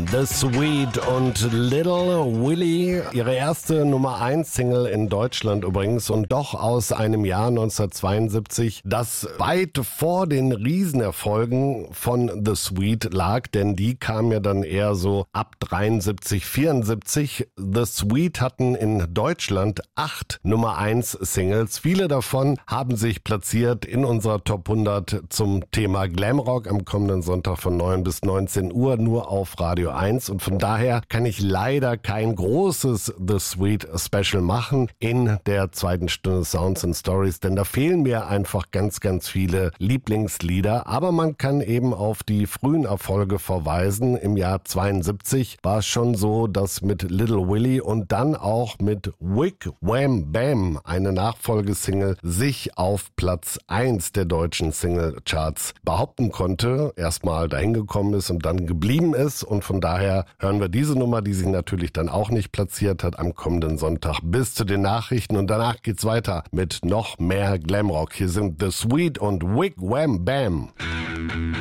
The Sweet und Little Willie, ihre erste Nummer 1 Single in Deutschland übrigens und doch aus einem Jahr 1972, das weit vor den Riesenerfolgen von The Sweet lag, denn die kam ja dann eher so ab 73, 74. The Sweet hatten in Deutschland 8 Nummer 1 Singles. Viele davon haben sich platziert in unserer Top 100 zum Thema Glamrock am kommenden Sonntag von 9 bis 19 Uhr nur auf Radio 1 und von daher kann ich leider kein großes The Sweet Special machen in der zweiten Stunde Sounds and Stories, denn da fehlen mir einfach ganz, ganz viele Lieblingslieder, aber man kann eben auf die frühen Erfolge verweisen. Im Jahr 72 war es schon so, dass mit Little Willie und dann auch mit Wig Wham Bam eine Nachfolgesingle sich auf Platz 1 der deutschen Singlecharts behaupten konnte, erstmal dahin gekommen ist und dann geblieben ist und von daher hören wir diese Nummer, die sich natürlich dann auch nicht platziert hat, am kommenden Sonntag bis zu den Nachrichten und danach geht's weiter mit noch mehr Glamrock. Hier sind The Sweet und Wig Wham Bam.